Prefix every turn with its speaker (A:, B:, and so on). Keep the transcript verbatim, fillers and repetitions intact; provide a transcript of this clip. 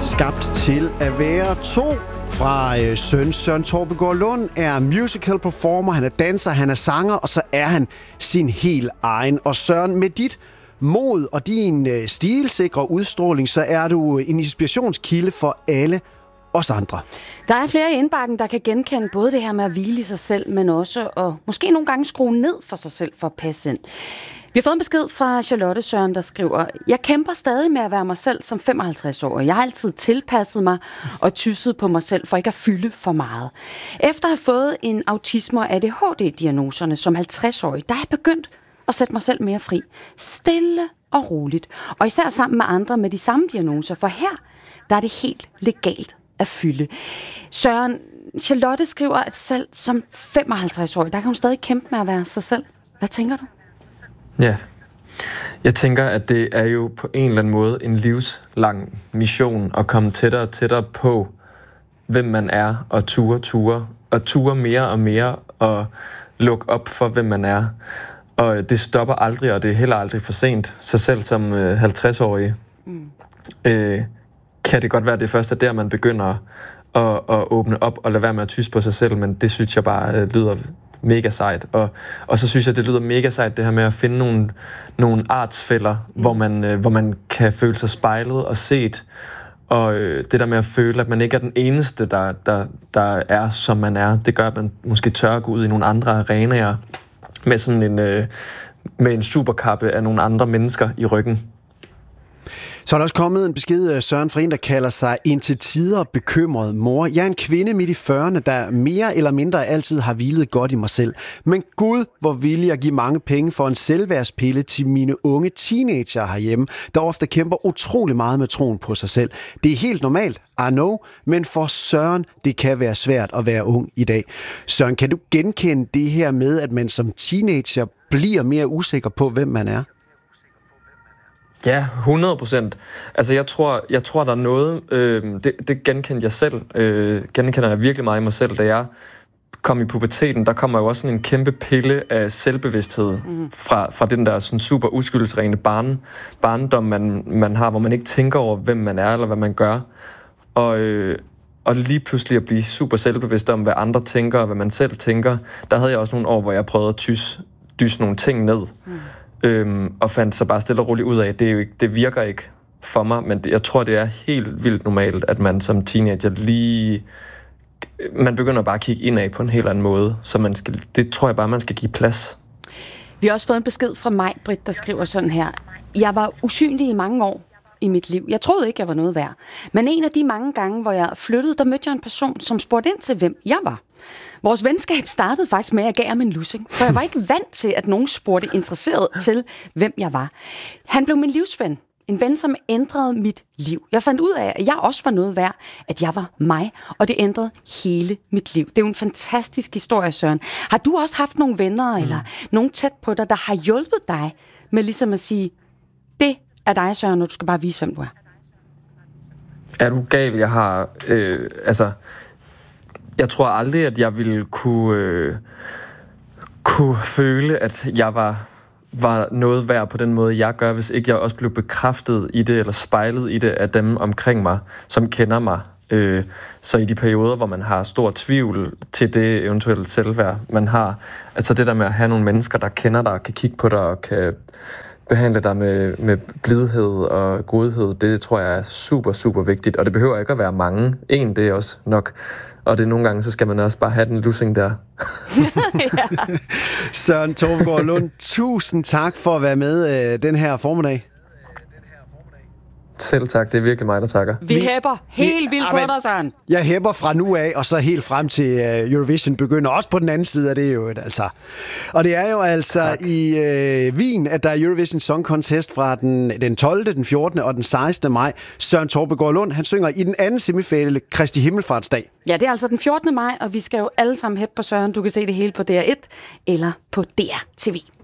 A: Skabt til at være to fra øh, Søren. Søren Torpegaard Lund er musical performer, han er danser, han er sanger, og så er han sin helt egen. Og Søren, med dit mod og din øh, stilsikre udstråling, så er du en inspirationskilde for alle os andre.
B: Der er flere i indbakken, der kan genkende både det her med at hvile i sig selv, men også og måske nogle gange skrue ned for sig selv for at passe ind. Vi har fået en besked fra Charlotte Søren, der skriver: Jeg kæmper stadig med at være mig selv som femoghalvtreds-årig. Jeg har altid tilpasset mig og tysset på mig selv for ikke at fylde for meget. Efter at have fået en autisme- og A D H D-diagnoserne som halvtreds-årig, der er jeg begyndt at sætte mig selv mere fri. Stille og roligt. Og især sammen med andre med de samme diagnoser, for her der er det helt legalt at fylde. Søren, Charlotte skriver, at selv som femoghalvtreds-årig, der kan hun stadig kæmpe med at være sig selv. Hvad tænker du?
C: Ja, jeg tænker, at det er jo på en eller anden måde en livslang mission at komme tættere og tættere på, hvem man er, og ture, ture, og ture mere og mere, og lukke op for, hvem man er. Og det stopper aldrig, og det er heller aldrig for sent. Så selv som øh, halvtreds-årig mm. øh, kan det godt være, at det først er der, man begynder at, at åbne op og lade være med at tysse på sig selv, men det synes jeg bare øh, lyder mega sejt. Og, og så synes jeg, det lyder mega sejt, det her med at finde nogle, nogle artsfæller, mm. hvor, man, øh, hvor man kan føle sig spejlet og set. Og øh, det der med at føle, at man ikke er den eneste, der, der, der er, som man er, det gør, at man måske tør at gå ud i nogle andre arenaer med sådan en, øh, med en superkappe af nogle andre mennesker i ryggen.
A: Så er der også kommet en besked, Søren, fra en, der kalder sig en til tider bekymret mor. Jeg er en kvinde midt i fyrrerne, der mere eller mindre altid har hvilet godt i mig selv. Men Gud, hvor vil jeg give mange penge for en selvværdspille til mine unge teenager herhjemme, der ofte kæmper utrolig meget med troen på sig selv. Det er helt normalt, I know, men for Søren, det kan være svært at være ung i dag. Søren, kan du genkende det her med, at man som teenager bliver mere usikker på, hvem man er?
C: Ja, hundrede procent. Altså, jeg tror, jeg tror, der er noget... Øh, det, det genkendte jeg selv. Øh, genkender jeg virkelig meget i mig selv, da jeg kom i puberteten. Der kommer jo også sådan en kæmpe pille af selvbevidsthed mm. fra, fra den der sådan super uskyldsrene barn, barndom, man, man har, hvor man ikke tænker over, hvem man er, eller hvad man gør. Og, øh, og lige pludselig at blive super selvbevidst om, hvad andre tænker, og hvad man selv tænker. Der havde jeg også nogle år, hvor jeg prøvede at tys, dyse nogle ting ned. Mm. Øhm, og fandt så bare stille og roligt ud af, at det, er jo ikke, det virker ikke for mig, men det, jeg tror, det er helt vildt normalt, at man som teenager lige... Man begynder bare at kigge indad på en helt anden måde, så man skal, det tror jeg bare, man skal give plads.
B: Vi har også fået en besked fra Maj-Britt, der skriver sådan her: Jeg var usynlig i mange år i mit liv. Jeg troede ikke, jeg var noget værd. Men en af de mange gange, hvor jeg flyttede, der mødte jeg en person, som spurgte ind til, hvem jeg var. Vores venskab startede faktisk med, at jeg gav ham en lussing, for jeg var ikke vant til, at nogen spurgte interesseret til, hvem jeg var. Han blev min livsven. En ven, som ændrede mit liv. Jeg fandt ud af, at jeg også var noget værd, at jeg var mig, og det ændrede hele mit liv. Det er jo en fantastisk historie, Søren. Har du også haft nogle venner, mm. eller nogen tæt på dig, der har hjulpet dig med ligesom at sige, det er dig, Søren, og du skal bare vise, hvem du er?
C: Er du gal? Jeg har... Øh, altså... Jeg tror aldrig, at jeg ville kunne, øh, kunne føle, at jeg var, var noget værd på den måde, jeg gør, hvis ikke jeg også blev bekræftet i det, eller spejlet i det af dem omkring mig, som kender mig. Øh, så i de perioder, hvor man har stor tvivl til det eventuelle selvværd, man har, altså det der med at have nogle mennesker, der kender dig, kan kigge på dig og kan behandle dig med, med blidhed og godhed, det tror jeg er super, super vigtigt. Og det behøver ikke at være mange. En, det er også nok. Og det er nogle gange, så skal man også bare have den lussing der.
A: ja. Søren Torpegaard Lund, tusind tak for at være med øh, den her formiddag.
C: Selv tak, det er virkelig mig, der takker.
B: Vi, vi hæpper helt vildt på dig, Søren.
A: Jeg hæpper fra nu af, og så helt frem til uh, Eurovision begynder. Også på den anden side af det jo, altså. Og det er jo altså tak. i uh, Wien, at der er Eurovision Song Contest fra den, den tolvte, den fjortende og den sekstende maj. Søren Torpegaard Lund, han synger i den anden semifinale Kristi Himmelfartsdag.
B: Ja, det er altså den fjortende maj, og vi skal jo alle sammen hæppe på Søren. Du kan se det hele på D R et eller på D R T V.